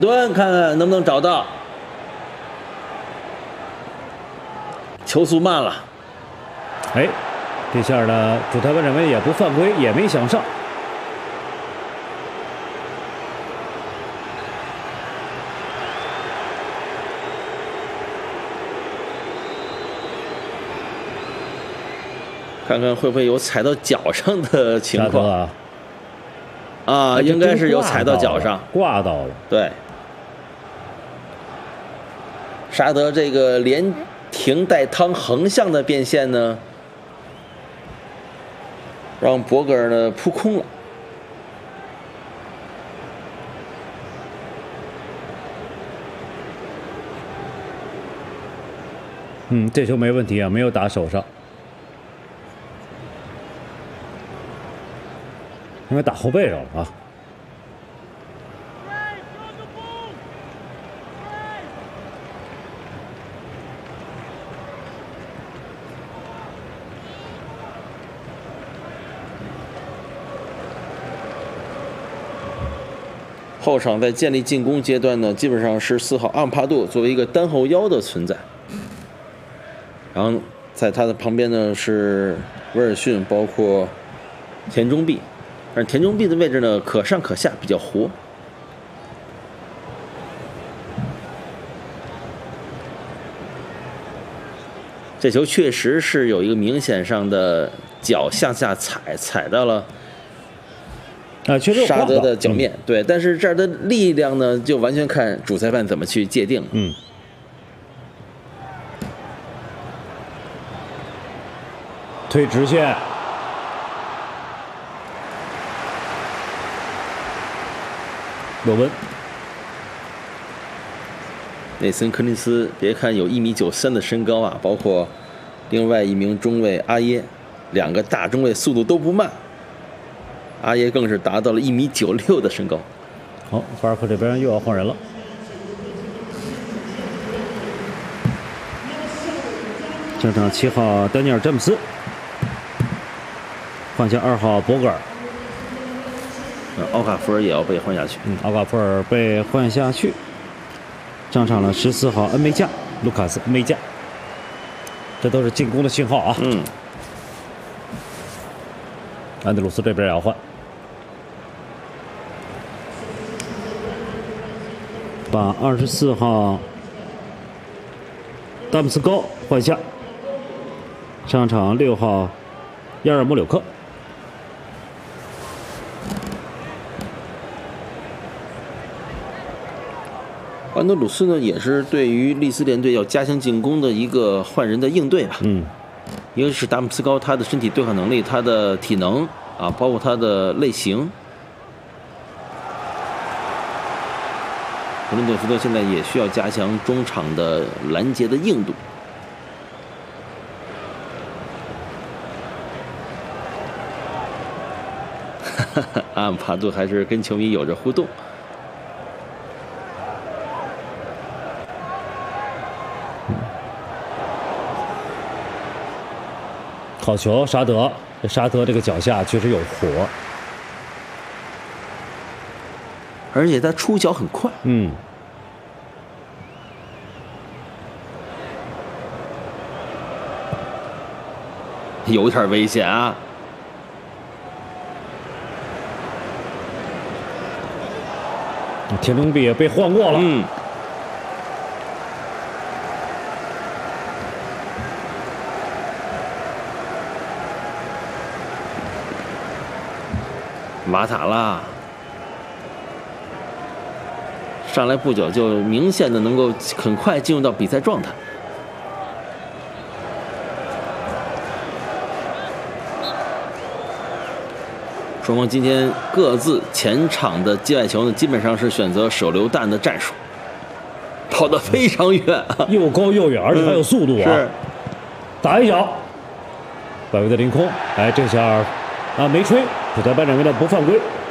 端看看能不能找到。球速慢了。 哎，这下呢，主裁判认为也不犯规，也没想上。 看看会不会有踩到脚上的情况啊？应该是有踩到脚上， 挂到了。 对，沙德这个连停带趟横向的变线呢，让博格尔呢扑空了。 这球没问题啊，没有打手上。应该打后背上了啊！ 后场在建立进攻阶段呢，基本上是4号阿姆帕杜作为一个单后腰的存在，然后在他的旁边呢是威尔逊，包括田中碧。但是田中碧的位置呢，可上可下，比较活。这球确实是有一个明显上的脚向下踩到了确实沙德的脚面，对。但是这儿的力量呢，就完全看主裁判怎么去界定。 推直线。罗温， 内森·柯林斯，别看有1.93米的身高啊，包括另外一名中卫阿耶，2个大中卫速度都不慢。阿耶更是达到了1.96米的身高。 好，法尔科这边又要换人了。上场7号丹尼尔·詹姆斯，换下2号博格尔。 奥卡福尔也要被换下去。 奥卡福尔被换下去。上场了14号恩梅加，卢卡斯·恩梅加。这都是进攻的信号啊。安德鲁斯这边也要换，把24号丹姆斯高换下。上场6号亚尔莫柳克。 安德鲁斯呢，也是对于利兹联队要加强进攻的一个换人的应对吧。一个是达姆斯高他的身体对抗能力，他的体能啊，包括他的类型。布伦特福德现在也需要加强中场的拦截的硬度。阿姆帕杜还是跟球迷有着互动。 好球，沙德！沙德这个脚下确实有活， 而且他出脚很快。有点危险啊！ 田中碧也被换过了。 瓦塔拉上来不久就明显的能够很快进入到比赛状态。双方今天各自前场的界外球呢，基本上是选择手榴弹的战术，跑得非常远， 又高又远，而且还有速度啊！ 是， 打一脚，外围的凌空，哎，这下没吹，主裁判认为的不犯规。